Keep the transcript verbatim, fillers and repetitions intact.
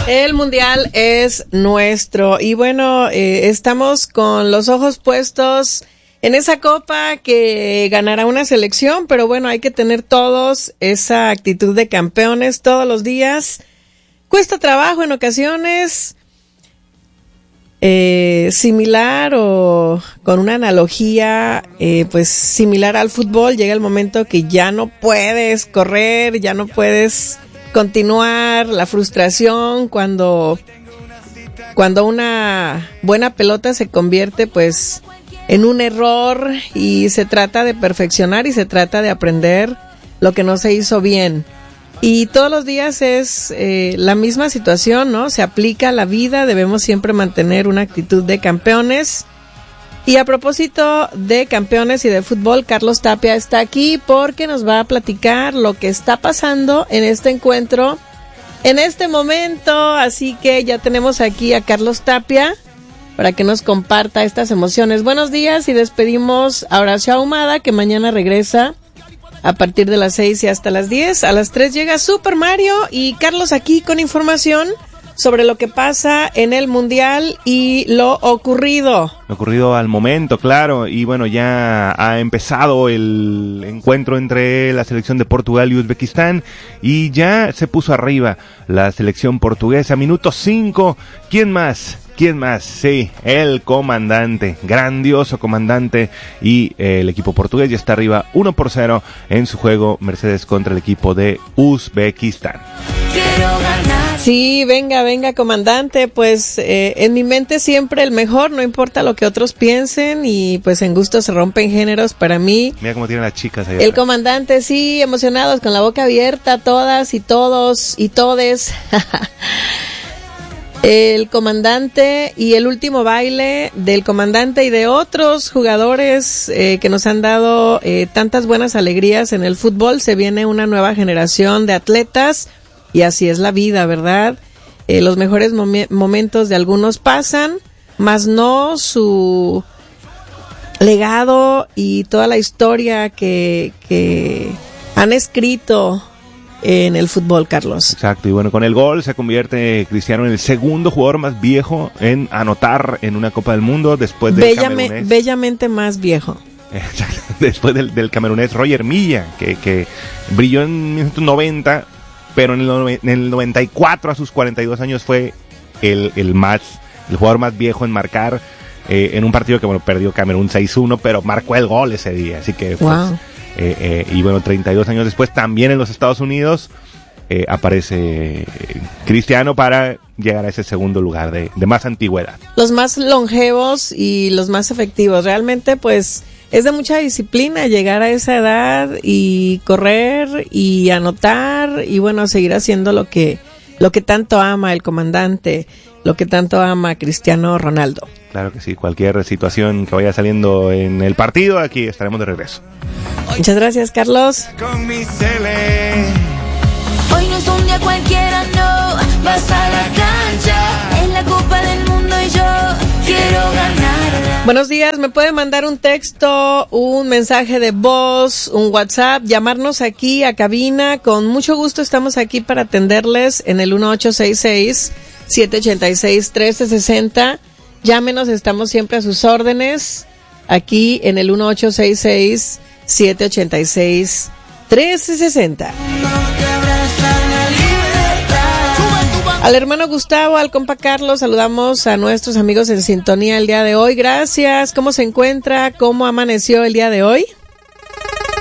El mundial es nuestro y bueno, eh, estamos con los ojos puestos en esa copa que ganará una selección, pero bueno, hay que tener todos esa actitud de campeones todos los días. Cuesta trabajo en ocasiones, eh, similar o con una analogía, eh, pues similar al fútbol. Llega el momento que ya no puedes correr, ya no puedes continuar, la frustración cuando cuando una buena pelota se convierte pues en un error y se trata de perfeccionar y se trata de aprender lo que no se hizo bien. Y todos los días es eh, la misma situación, ¿no? Se aplica a la vida, debemos siempre mantener una actitud de campeones. Y a propósito de campeones y de fútbol, Carlos Tapia está aquí porque nos va a platicar lo que está pasando en este encuentro, en este momento. Así que ya tenemos aquí a Carlos Tapia para que nos comparta estas emociones. Buenos días y despedimos a Horacio Ahumada, que mañana regresa a partir de las seis y hasta las diez. A las tres llega Super Mario y Carlos aquí con información sobre lo que pasa en el Mundial y lo ocurrido. Lo ocurrido al momento, claro, y bueno, ya ha empezado el encuentro entre la selección de Portugal y Uzbekistán y ya se puso arriba la selección portuguesa. Minuto cinco, ¿quién más? ¿Quién más? Sí, el comandante, grandioso comandante, y eh, el equipo portugués ya está arriba uno por cero en su juego Mercedes contra el equipo de Uzbekistán. Quiero ganar. Sí, venga, venga, comandante, pues eh, en mi mente siempre el mejor, no importa lo que otros piensen, y pues en gusto se rompen géneros para mí. Mira cómo tienen las chicas ahí. El atrás. Comandante, sí, emocionados, con la boca abierta, todas y todos y todes. El comandante y el último baile del comandante y de otros jugadores eh, que nos han dado eh, tantas buenas alegrías en el fútbol. Se viene una nueva generación de atletas y así es la vida, ¿verdad? Eh, los mejores mom- momentos de algunos pasan, mas no su legado y toda la historia que, que han escrito en el fútbol, Carlos. Exacto, y bueno, con el gol se convierte Cristiano en el segundo jugador más viejo en anotar en una Copa del Mundo después del Bellame, camerunés. Bellamente más viejo. Exacto, después del, del camerunés Roger Milla, que, que brilló en mil novecientos noventa, pero en el, en el noventa y cuatro, a sus cuarenta y dos años, fue el, el más, el jugador más viejo en marcar eh, en un partido que, bueno, perdió Camerún seis uno, pero marcó el gol ese día, así que pues, wow. Eh, eh, y bueno, treinta y dos años después, también en los Estados Unidos, eh, aparece eh, Cristiano para llegar a ese segundo lugar de, de más antigüedad. Los más longevos y los más efectivos. Realmente, pues, es de mucha disciplina llegar a esa edad y correr y anotar y, bueno, seguir haciendo lo que, lo que tanto ama el comandante, lo que tanto ama Cristiano Ronaldo. Claro que sí, cualquier situación que vaya saliendo en el partido, aquí estaremos de regreso. Muchas gracias, Carlos. Con mi Cele. Hoy no es un día cualquiera, no. Vas a la cancha, es la Copa del Mundo y yo quiero ganar. Buenos días, me puede mandar un texto, un mensaje de voz, un WhatsApp, llamarnos aquí a cabina. Con mucho gusto estamos aquí para atenderles en el uno ocho seis seis, siete ocho seis, uno tres seis cero. Llámenos, estamos siempre a sus órdenes, aquí en el uno ocho seis seis, siete ocho seis, uno tres seis cero. Al hermano Gustavo, al compa Carlos, saludamos a nuestros amigos en sintonía el día de hoy. Gracias. ¿Cómo se encuentra? ¿Cómo amaneció el día de hoy?